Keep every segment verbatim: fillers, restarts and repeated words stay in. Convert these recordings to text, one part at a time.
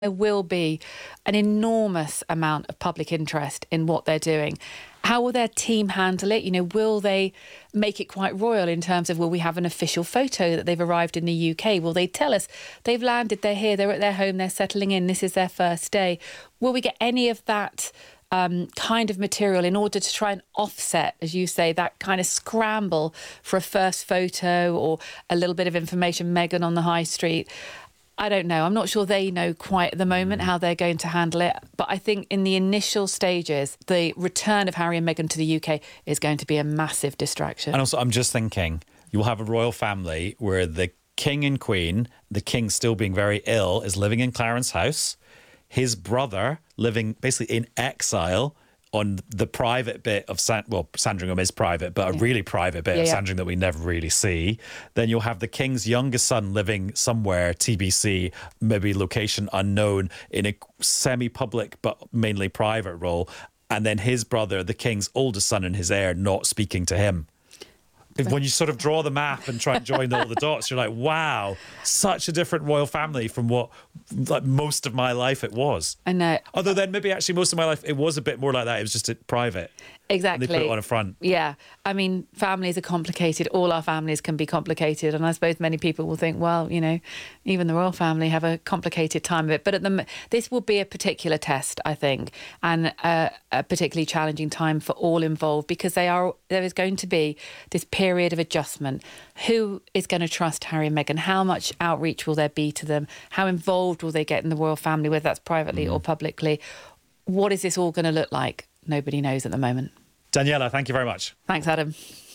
There will be an enormous amount of public interest in what they're doing. How will their team handle it? You know, will they make it quite royal in terms of, will we have an official photo that they've arrived in the U K? Will they tell us they've landed, they're here, they're at their home, they're settling in, this is their first day? Will we get any of that um, kind of material in order to try and offset, as you say, that kind of scramble for a first photo or a little bit of information, Meghan on the high street? I don't know. I'm not sure they know quite at the moment how they're going to handle it. But I think in the initial stages, the return of Harry and Meghan to the U K is going to be a massive distraction. And also, I'm just thinking, you'll have a royal family where the king and queen, the king still being very ill, is living in Clarence House. His brother living basically in exile on the private bit of San- well, Sandringham is private, but a Yeah. really private bit Yeah, of yeah. Sandringham that we never really see. Then you'll have the king's youngest son living somewhere, T B C, maybe location unknown, in a semi-public but mainly private role. And then his brother, the king's oldest son and his heir, not speaking to him. When you sort of draw the map and try and join all the dots, you're like, wow, such a different royal family from what like most of my life it was. I know. Although then maybe actually most of my life it was a bit more like that. It was just private. Exactly. And they put it on a front. Yeah. I mean, families are complicated. All our families can be complicated. And I suppose many people will think, well, you know, even the royal family have a complicated time of it. But at the, this will be a particular test, I think, and uh, a particularly challenging time for all involved, because they are there is going to be this period of adjustment. Who is going to trust Harry and Meghan? How much outreach will there be to them? How involved will they get in the royal family, whether that's privately mm. or publicly? What is this all going to look like? Nobody knows at the moment. Daniela, thank you very much. Thanks, Adam.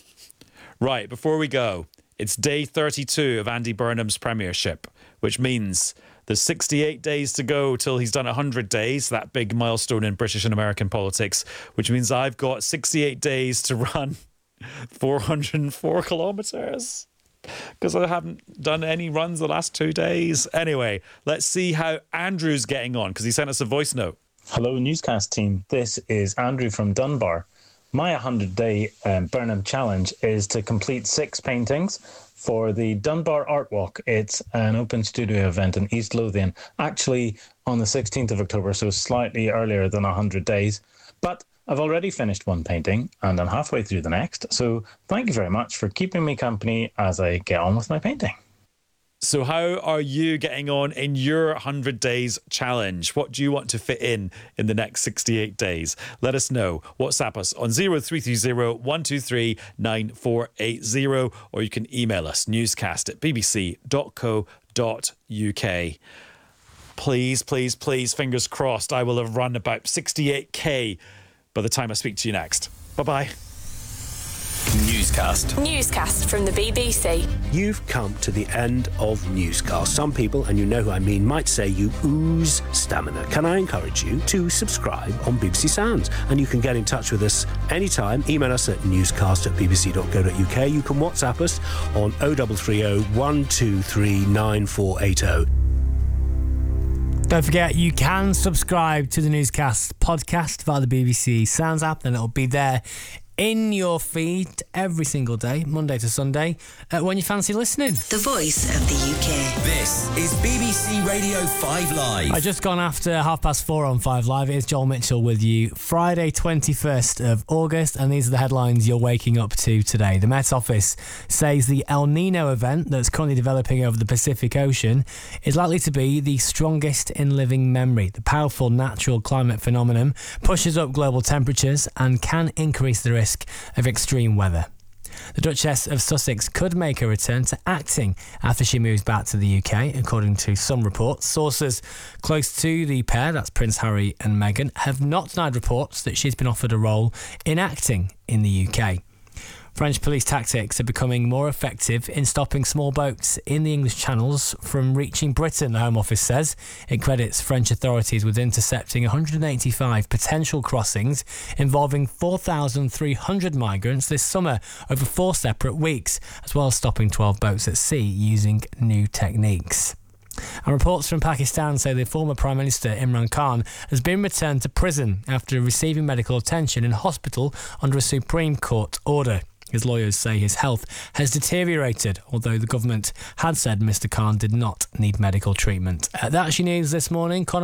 Right, before we go, it's day thirty-two of Andy Burnham's premiership, which means there's sixty-eight days to go till he's done one hundred days, that big milestone in British and American politics, which means I've got sixty-eight days to run four hundred four kilometres because I haven't done any runs the last two days. Anyway, let's see how Andrew's getting on, because he sent us a voice note. Hello, newscast team. This is Andrew from Dunbar. My one hundred day um, Burnham challenge is to complete six paintings for the Dunbar Art Walk. It's an open studio event in East Lothian, actually on the sixteenth of October, so slightly earlier than one hundred days. But I've already finished one painting and I'm halfway through the next. So thank you very much for keeping me company as I get on with my painting. So how are you getting on in your one hundred days challenge? What do you want to fit in in the next sixty-eight days? Let us know. WhatsApp us on zero three three zero, one two three, nine four eight zero, or you can email us newscast at b b c dot co dot u k. Please, please, please, fingers crossed, I will have run about sixty-eight k by the time I speak to you next. Bye-bye. Newscast. Newscast from the B B C. You've come to the end of Newscast. Some people, and you know who I mean, might say you ooze stamina. Can I encourage you to subscribe on B B C Sounds? And you can get in touch with us anytime. Email us at newscast at b b c dot co dot u k. You can WhatsApp us on oh three three oh, one two three, nine four eight oh. Don't forget, you can subscribe to the Newscast podcast via the B B C Sounds app, and it'll be there in your feed every single day, Monday to Sunday, uh, when you fancy listening. The voice of the U K. This is B B C Radio five Live. I just gone after half past four on five Live. It's Joel Mitchell with you. Friday, twenty-first of August, and these are the headlines you're waking up to today. The Met Office says the El Nino event that's currently developing over the Pacific Ocean is likely to be the strongest in living memory. The powerful natural climate phenomenon pushes up global temperatures and can increase the risk of extreme weather. The Duchess of Sussex could make a return to acting after she moves back to the U K, according to some reports. Sources close to the pair, that's Prince Harry and Meghan, have not denied reports that she's been offered a role in acting in the U K. French police tactics are becoming more effective in stopping small boats in the English channels from reaching Britain, the Home Office says. It credits French authorities with intercepting one hundred eighty-five potential crossings involving four thousand three hundred migrants this summer over four separate weeks, as well as stopping twelve boats at sea using new techniques. And reports from Pakistan say the former Prime Minister Imran Khan has been returned to prison after receiving medical attention in hospital under a Supreme Court order. His lawyers say his health has deteriorated, although the government had said Mr Khan did not need medical treatment. Uh, that's your news this morning. Conor